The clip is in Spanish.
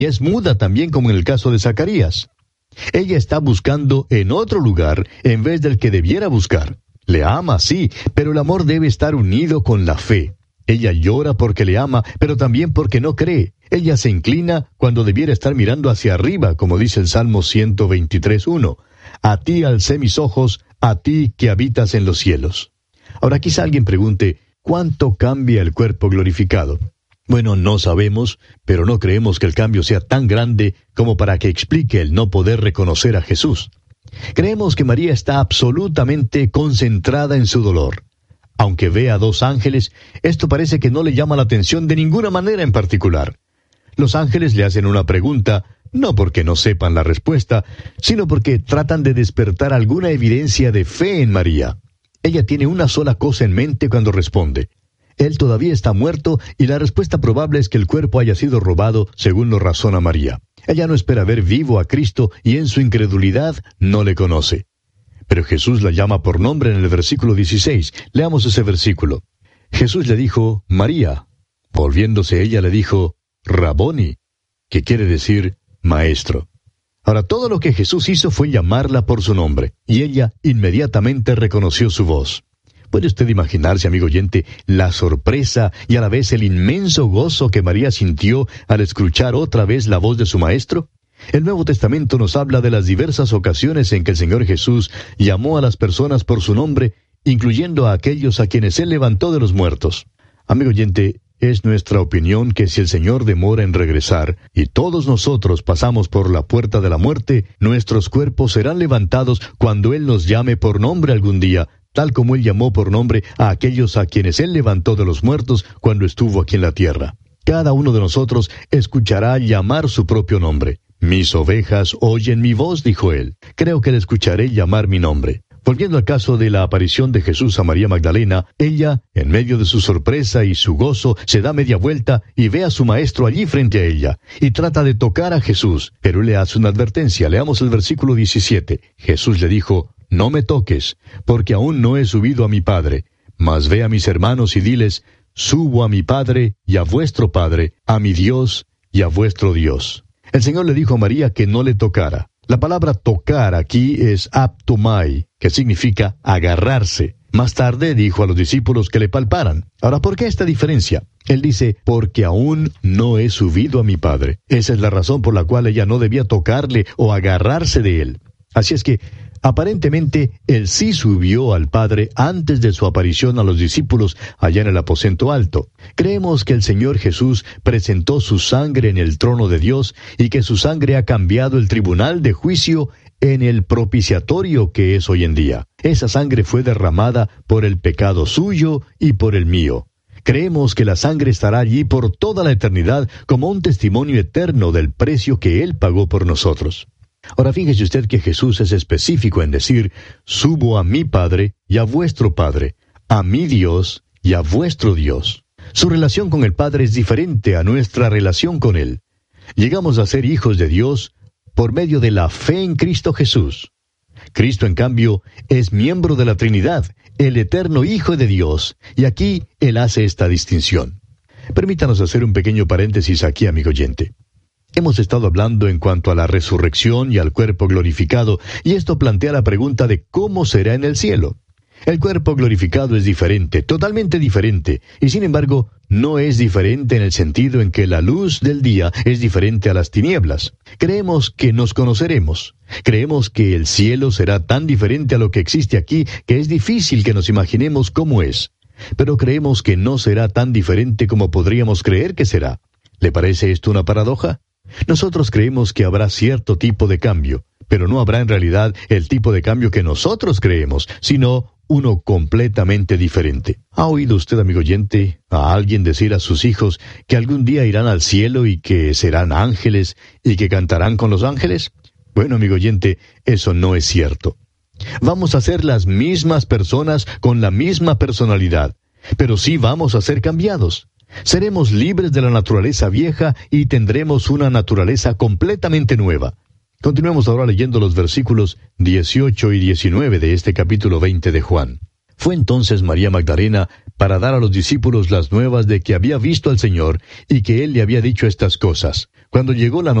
y es muda también como en el caso de Zacarías. Ella está buscando en otro lugar en vez del que debiera buscar. Le ama, sí, pero el amor debe estar unido con la fe. Ella llora porque le ama, pero también porque no cree. Ella se inclina cuando debiera estar mirando hacia arriba, como dice el Salmo 123:1. A ti alcé mis ojos, a ti que habitas en los cielos. Ahora quizá alguien pregunte, ¿cuánto cambia el cuerpo glorificado? Bueno, no sabemos, pero no creemos que el cambio sea tan grande como para que explique el no poder reconocer a Jesús. Creemos que María está absolutamente concentrada en su dolor. Aunque ve a dos ángeles, esto parece que no le llama la atención de ninguna manera en particular. Los ángeles le hacen una pregunta, no porque no sepan la respuesta, sino porque tratan de despertar alguna evidencia de fe en María. Ella tiene una sola cosa en mente cuando responde. Él todavía está muerto y la respuesta probable es que el cuerpo haya sido robado, según lo razona María. Ella no espera ver vivo a Cristo y en su incredulidad no le conoce. Pero Jesús la llama por nombre en el versículo 16. Leamos ese versículo. Jesús le dijo, María. Volviéndose ella le dijo, Raboni, que quiere decir maestro. Ahora, todo lo que Jesús hizo fue llamarla por su nombre, y ella inmediatamente reconoció su voz. ¿Puede usted imaginarse, amigo oyente, la sorpresa y a la vez el inmenso gozo que María sintió al escuchar otra vez la voz de su maestro? El Nuevo Testamento nos habla de las diversas ocasiones en que el Señor Jesús llamó a las personas por su nombre, incluyendo a aquellos a quienes Él levantó de los muertos. Amigo oyente, es nuestra opinión que si el Señor demora en regresar, y todos nosotros pasamos por la puerta de la muerte, nuestros cuerpos serán levantados cuando Él nos llame por nombre algún día, tal como Él llamó por nombre a aquellos a quienes Él levantó de los muertos cuando estuvo aquí en la tierra. Cada uno de nosotros escuchará llamar su propio nombre. Mis ovejas oyen mi voz, dijo Él. Creo que le escucharé llamar mi nombre. Volviendo al caso de la aparición de Jesús a María Magdalena, ella, en medio de su sorpresa y su gozo, se da media vuelta y ve a su maestro allí frente a ella, y trata de tocar a Jesús, pero Él le hace una advertencia. Leamos el versículo 17. Jesús le dijo, no me toques, porque aún no he subido a mi Padre, mas ve a mis hermanos y diles, subo a mi Padre y a vuestro Padre, a mi Dios y a vuestro Dios. El Señor le dijo a María que no le tocara. La palabra tocar aquí es aptomai, que significa agarrarse. Más tarde dijo a los discípulos que le palparan. Ahora, ¿por qué esta diferencia? Él dice, porque aún no he subido a mi Padre. Esa es la razón por la cual ella no debía tocarle o agarrarse de él. Así es que, aparentemente, él sí subió al Padre antes de su aparición a los discípulos allá en el aposento alto. Creemos que el Señor Jesús presentó su sangre en el trono de Dios y que su sangre ha cambiado el tribunal de juicio en el propiciatorio que es hoy en día. Esa sangre fue derramada por el pecado suyo y por el mío. Creemos que la sangre estará allí por toda la eternidad como un testimonio eterno del precio que Él pagó por nosotros. Ahora fíjese usted que Jesús es específico en decir, subo a mi Padre y a vuestro Padre, a mi Dios y a vuestro Dios. Su relación con el Padre es diferente a nuestra relación con Él. Llegamos a ser hijos de Dios por medio de la fe en Cristo Jesús. Cristo, en cambio, es miembro de la Trinidad, el eterno Hijo de Dios, y aquí Él hace esta distinción. Permítanos hacer un pequeño paréntesis aquí, amigo oyente. Hemos estado hablando en cuanto a la resurrección y al cuerpo glorificado, y esto plantea la pregunta de cómo será en el cielo. El cuerpo glorificado es diferente, totalmente diferente, y sin embargo, no es diferente en el sentido en que la luz del día es diferente a las tinieblas. Creemos que nos conoceremos. Creemos que el cielo será tan diferente a lo que existe aquí que es difícil que nos imaginemos cómo es. Pero creemos que no será tan diferente como podríamos creer que será. ¿Le parece esto una paradoja? Nosotros creemos que habrá cierto tipo de cambio, pero no habrá en realidad el tipo de cambio que nosotros creemos, sino uno completamente diferente. ¿Ha oído usted, amigo oyente, a alguien decir a sus hijos que algún día irán al cielo y que serán ángeles y que cantarán con los ángeles? Bueno, amigo oyente, eso no es cierto. Vamos a ser las mismas personas con la misma personalidad, pero sí vamos a ser cambiados. Seremos libres de la naturaleza vieja y tendremos una naturaleza completamente nueva. Continuemos ahora leyendo los versículos 18 y 19 de este capítulo 20 de Juan. Fue entonces María Magdalena para dar a los discípulos las nuevas de que había visto al Señor y que Él le había dicho estas cosas. Cuando llegó la